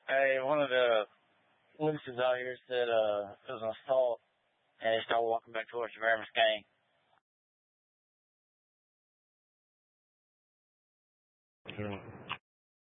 Hey, one of the witnesses out here said it was an assault, and they started walking back towards the Rivera Biscayne. Yeah.